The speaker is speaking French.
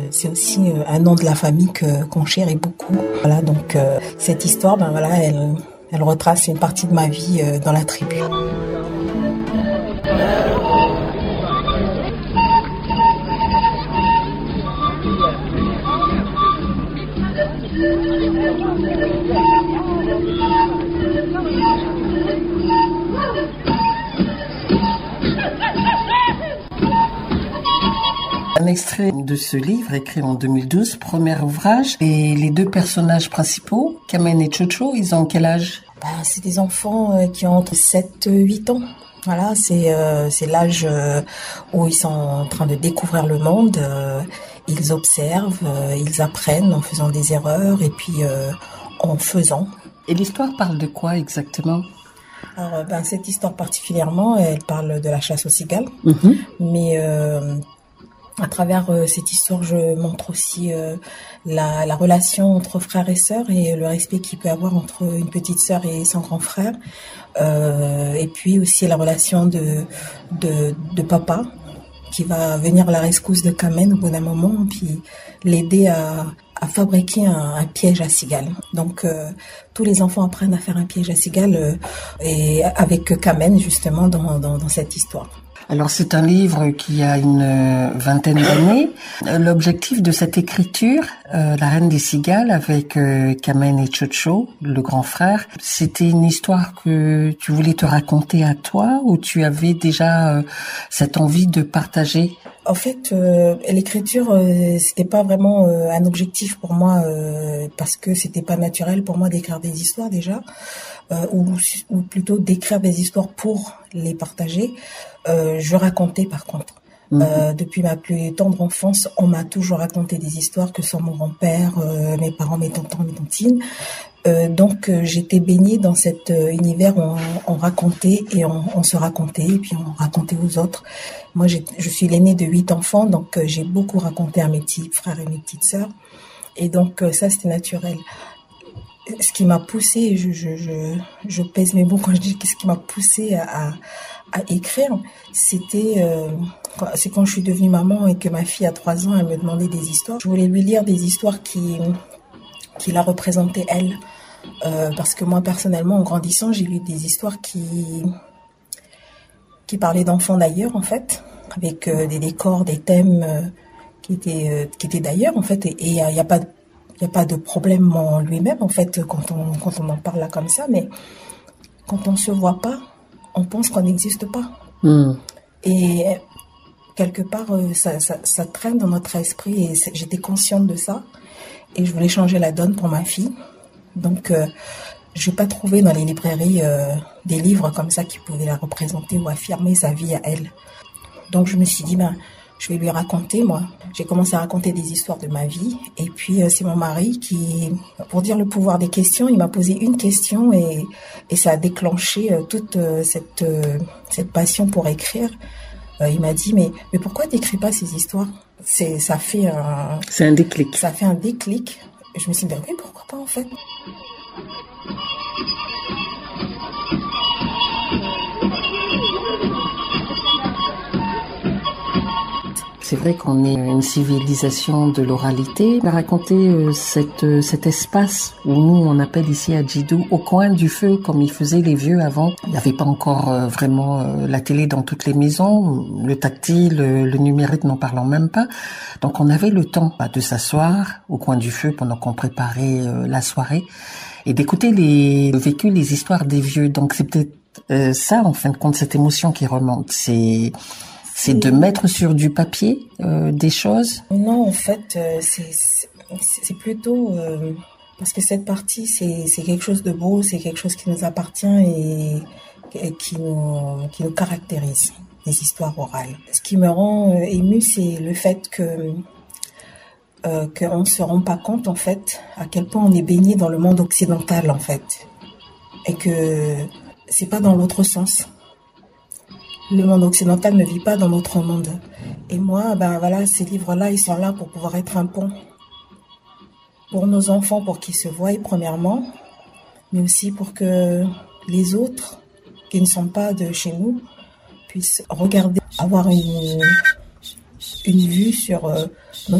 c'est aussi un nom de la famille qu'on chérit beaucoup. Voilà, donc cette histoire, elle retrace une partie de ma vie dans la tribu. Un extrait de ce livre, écrit en 2012, premier ouvrage. Et les deux personnages principaux, Kamen et Chocho, ils ont quel âge ? C'est des enfants qui ont entre 7 et 8 ans. Voilà, c'est l'âge où ils sont en train de découvrir le monde. Ils observent, ils apprennent en faisant des erreurs et puis en faisant. Et l'histoire parle de quoi exactement ? Alors, cette histoire particulièrement, elle parle de la chasse aux cigales. Mais à travers cette histoire, je montre aussi la relation entre frères et sœurs et le respect qu'il peut y avoir entre une petite sœur et son grand frère. Et puis aussi la relation de papa qui va venir à la rescousse de Kamen au bout d'un moment, puis l'aider à fabriquer un piège à cigales. Donc tous les enfants apprennent à faire un piège à cigales et avec Kamen justement dans cette histoire. Alors c'est un livre qui a une vingtaine d'années. L'objectif de cette écriture, La Reine des Cigales avec Kamen et Chocho, le grand frère, c'était une histoire que tu voulais te raconter à toi ou tu avais déjà cette envie de partager ? En fait, l'écriture, c'était pas vraiment un objectif pour moi parce que c'était pas naturel pour moi d'écrire des histoires déjà, ou plutôt d'écrire des histoires pour les partager. Je racontais par contre. Depuis ma plus tendre enfance, on m'a toujours raconté des histoires que sont mon grand-père, mes parents, mes tontons, mes tontines. Donc j'étais baignée dans cet univers où on racontait et on se racontait et puis on racontait aux autres. Moi je suis l'aînée de 8 enfants, donc j'ai beaucoup raconté à mes petits frères et mes petites sœurs et donc ça c'était naturel. Ce qui m'a poussée, je pèse mes mots quand je dis ce qui m'a poussée à écrire, c'est quand je suis devenue maman et que ma fille a 3 ans, elle me demandait des histoires. Je voulais lui lire des histoires qui la représentaient elle. Parce que moi, personnellement, en grandissant, j'ai lu des histoires qui parlaient d'enfants d'ailleurs, en fait, avec des décors, des thèmes qui étaient d'ailleurs, en fait, et il y a pas de problème en lui-même, en fait, quand on en parle là comme ça, mais quand on se voit pas, on pense qu'on n'existe pas. Et quelque part, ça traîne dans notre esprit et j'étais consciente de ça et je voulais changer la donne pour ma fille. Donc, je n'ai pas trouvé dans les librairies des livres comme ça qui pouvaient la représenter ou affirmer sa vie à elle. Donc, je me suis dit, je vais lui raconter, moi. J'ai commencé à raconter des histoires de ma vie. Et puis, c'est mon mari qui, pour dire le pouvoir des questions, il m'a posé une question et ça a déclenché toute cette passion pour écrire. Il m'a dit, mais pourquoi t'écris pas ces histoires ? C'est un déclic. Ça fait un déclic. Et je me suis dit, oui, pourquoi pas en fait ? C'est vrai qu'on est une civilisation de l'oralité. On a raconté cet espace où nous, on appelle ici à Djidou, au coin du feu, comme ils faisaient les vieux avant. Il n'y avait pas encore vraiment la télé dans toutes les maisons, le tactile, le numérique n'en parlant même pas. Donc on avait le temps de s'asseoir au coin du feu pendant qu'on préparait la soirée et d'écouter les histoires des vieux. Donc c'est peut-être ça, en fin de compte, cette émotion qui remonte. C'est de mettre sur du papier des choses ? Non, en fait, c'est plutôt... parce que cette partie, c'est quelque chose de beau, c'est quelque chose qui nous appartient et qui nous caractérise, les histoires orales. Ce qui me rend émue, c'est le fait qu'on ne se rend pas compte, en fait, à quel point on est baigné dans le monde occidental, en fait. Et que c'est pas dans l'autre sens. Le monde occidental ne vit pas dans notre monde. Et moi, ces livres-là, ils sont là pour pouvoir être un pont. Pour nos enfants, pour qu'ils se voient, premièrement, mais aussi pour que les autres, qui ne sont pas de chez nous, puissent regarder, avoir une vue sur notre